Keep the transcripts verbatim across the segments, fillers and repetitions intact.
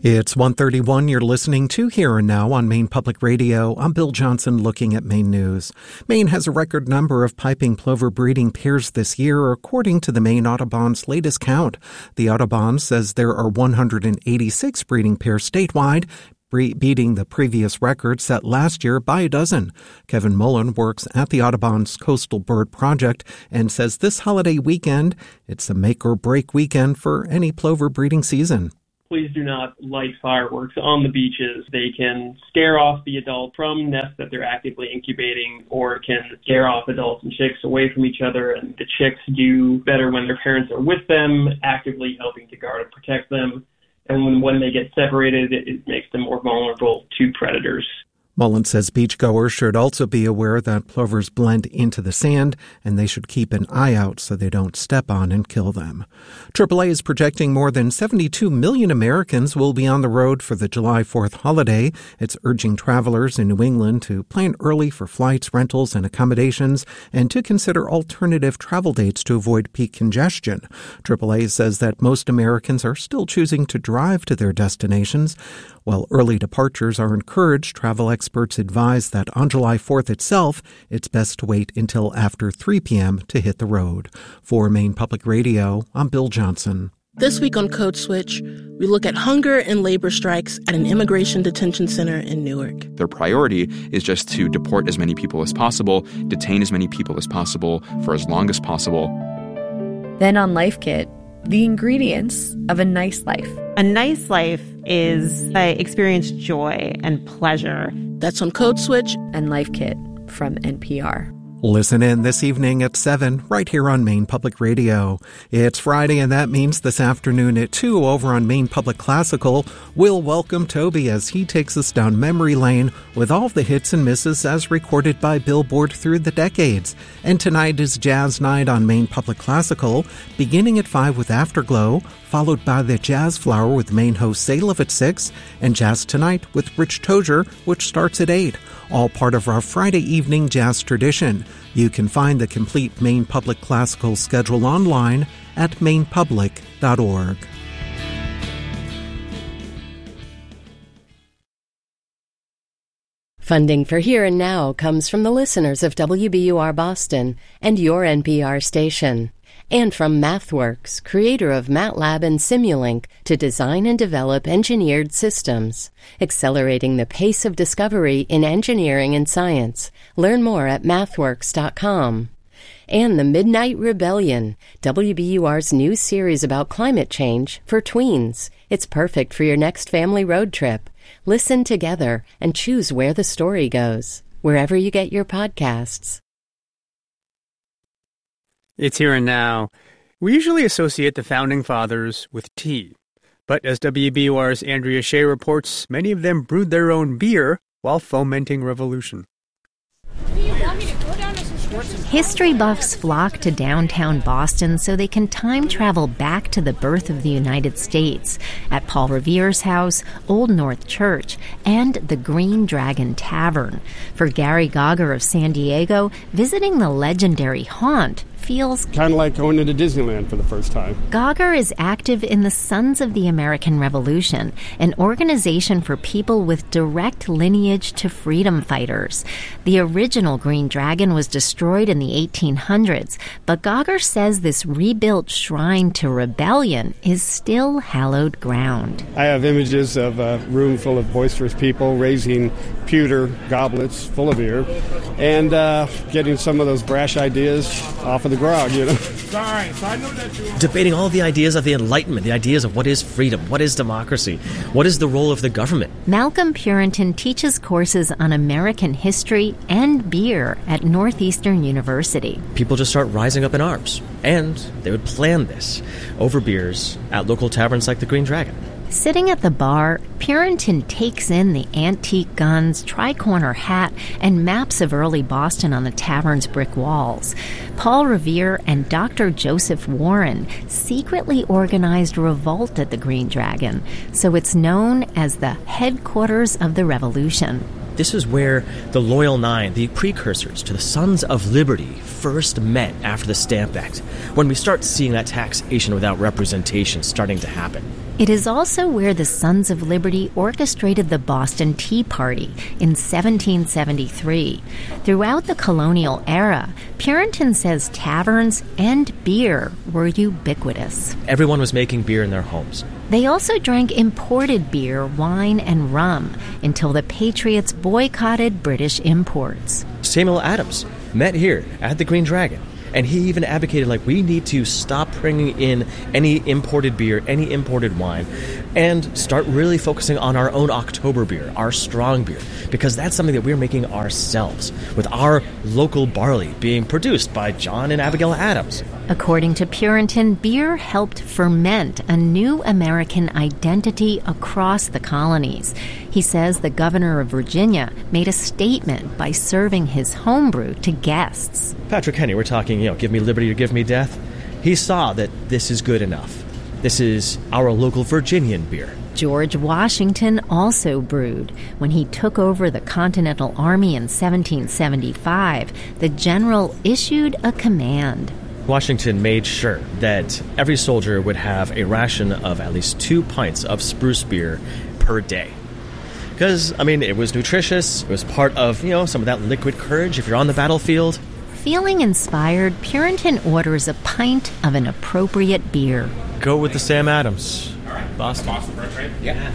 It's one thirty-one. You're listening to Here and Now on Maine Public Radio. I'm Bill Johnson looking at Maine News. Maine has a record number of piping plover breeding pairs this year, according to the Maine Audubon's latest count. The Audubon says there are one hundred eighty-six breeding pairs statewide, beating the previous record set last year by a dozen. Kevin Mullen works at the Audubon's Coastal Bird Project and says this holiday weekend, it's a make-or-break weekend for any plover breeding season. Please do not light fireworks on the beaches. They can scare off the adult from nests that they're actively incubating, or can scare off adults and chicks away from each other. And the chicks do better when their parents are with them, actively helping to guard and protect them. And when, when they get separated, it, it makes them more vulnerable to predators. Mullen says beachgoers should also be aware that plovers blend into the sand, and they should keep an eye out so they don't step on and kill them. triple A is projecting more than seventy-two million Americans will be on the road for the July fourth holiday. It's urging travelers in New England to plan early for flights, rentals, and accommodations, and to consider alternative travel dates to avoid peak congestion. triple A says that most Americans are still choosing to drive to their destinations. While early departures are encouraged, travel experts advise that on July fourth itself, it's best to wait until after three p.m. to hit the road. For Maine Public Radio, I'm Bill Johnson. This week on Code Switch, we look at hunger and labor strikes at an immigration detention center in Newark. Their priority is just to deport as many people as possible, detain as many people as possible for as long as possible. Then on Life Kit, the ingredients of a nice life. A nice life is I experience joy and pleasure. That's on Code Switch and Life Kit from N P R. Listen in this evening at seven, right here on Maine Public Radio. It's Friday, and that means this afternoon at two over on Maine Public Classical, we'll welcome Toby as he takes us down memory lane with all of the hits and misses as recorded by Billboard through the decades. And tonight is Jazz Night on Maine Public Classical, beginning at five with Afterglow, followed by the Jazz Flower with Maine host Salif at six, and Jazz Tonight with Rich Tozier, which starts at eight. All part of our Friday evening jazz tradition. You can find the complete Maine Public Classical schedule online at maine public dot org. Funding for Here and Now comes from the listeners of W B U R Boston and your N P R station, and from MathWorks, creator of MATLAB and Simulink, to design and develop engineered systems, accelerating the pace of discovery in engineering and science. Learn more at mathworks dot com. And The Midnight Rebellion, W B U R's new series about climate change for tweens. It's perfect for your next family road trip. Listen together and choose where the story goes, wherever you get your podcasts. It's Here and Now. We usually associate the Founding Fathers with tea. But as W B U R's Andrea Shea reports, many of them brewed their own beer while fomenting revolution. History buffs flock to downtown Boston so they can time travel back to the birth of the United States at Paul Revere's house, Old North Church, and the Green Dragon Tavern. For Gary Gauger of San Diego, visiting the legendary haunt feels kind of like going into Disneyland for the first time. Gauger is active in the Sons of the American Revolution, an organization for people with direct lineage to freedom fighters. The original Green Dragon was destroyed in the eighteen hundreds, but Gauger says this rebuilt shrine to rebellion is still hallowed ground. I have images of a room full of boisterous people raising pewter goblets full of beer and uh, getting some of those brash ideas off of the grog, you know. Sorry, so I know that you debating all the ideas of the Enlightenment, the ideas of what is freedom, what is democracy, what is the role of the government. Malcolm Purinton teaches courses on American history and beer at Northeastern University. People just start rising up in arms, and they would plan this over beers at local taverns like the Green Dragon. Sitting at the bar, Purinton takes in the antique guns, tri-corner hat, and maps of early Boston on the tavern's brick walls. Paul Revere and Doctor Joseph Warren secretly organized revolt at the Green Dragon, so it's known as the headquarters of the revolution. This is where the Loyal Nine, the precursors to the Sons of Liberty, first met after the Stamp Act, when we start seeing that taxation without representation starting to happen. It is also where the Sons of Liberty orchestrated the Boston Tea Party in seventeen seventy-three. Throughout the colonial era, Purinton says taverns and beer were ubiquitous. Everyone was making beer in their homes. They also drank imported beer, wine, and rum until the Patriots boycotted British imports. Samuel Adams met here at the Green Dragon. And he even advocated, like, we need to stop bringing in any imported beer, any imported wine, and start really focusing on our own October beer, our strong beer, because that's something that we're making ourselves, with our local barley being produced by John and Abigail Adams. According to Purinton, beer helped ferment a new American identity across the colonies. He says the governor of Virginia made a statement by serving his homebrew to guests. Patrick Henry, we're talking, you know, give me liberty or give me death. He saw that this is good enough. This is our local Virginian beer. George Washington also brewed. When he took over the Continental Army in seventeen seventy-five, the general issued a command. Washington made sure that every soldier would have a ration of at least two pints of spruce beer per day. Because, I mean, it was nutritious. It was part of, you know, some of that liquid courage if you're on the battlefield. Feeling inspired, Purinton orders a pint of an appropriate beer. Go with the Sam Adams. All right. Boston. Boston French, right? Yeah.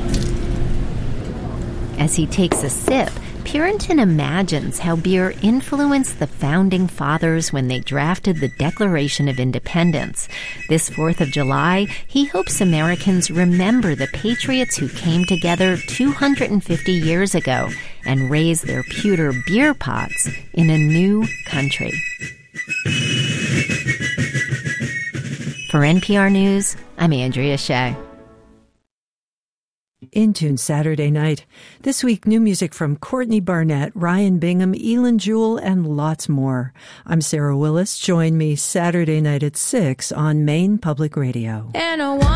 As he takes a sip, Purinton imagines how beer influenced the Founding Fathers when they drafted the Declaration of Independence. This fourth of July, he hopes Americans remember the patriots who came together two hundred fifty years ago and raised their pewter beer pots in a new country. For N P R News, I'm Andrea Shea. In Tune Saturday night. This week, new music from Courtney Barnett, Ryan Bingham, Elin Jewell, and lots more. I'm Sarah Willis. Join me Saturday night at six on Maine Public Radio. And a